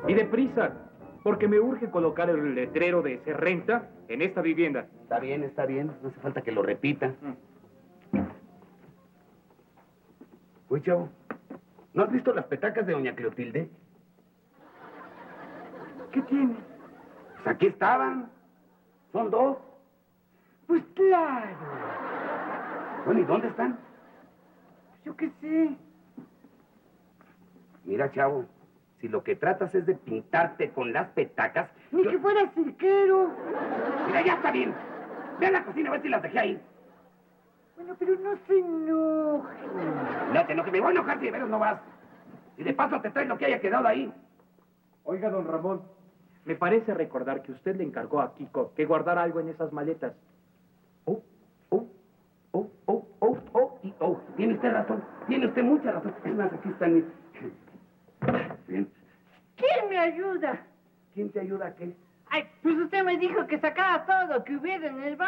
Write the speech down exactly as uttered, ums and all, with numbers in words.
Y deprisa, porque me urge colocar el letrero de se renta en esta vivienda. Está bien, está bien. No hace falta que lo repita. Mm. Uy, chavo, ¿no has visto las petacas de doña Clotilde? ¿Qué tiene? Pues aquí estaban. Son dos. Pues claro. Bueno, ¿y dónde están? Yo qué sé. Mira, chavo, si lo que tratas es de pintarte con las petacas... Ni yo- que fuera cirquero. Mira, ya está bien. Ve a la cocina a ver si las dejé ahí. Bueno, pero no se enoje. No te enojes, me voy a enojar si de veras no vas. Y de paso te traes lo que haya quedado ahí. Oiga, don Ramón, me parece recordar que usted le encargó a Kiko que guardara algo en esas maletas. Oh, oh, oh, oh, oh, oh, y oh. Tiene usted razón, tiene usted mucha razón. Es más, aquí están mis... Bien. ¿Quién me ayuda? ¿Quién te ayuda a qué? Ay, pues usted me dijo que sacara todo, que hubiera en el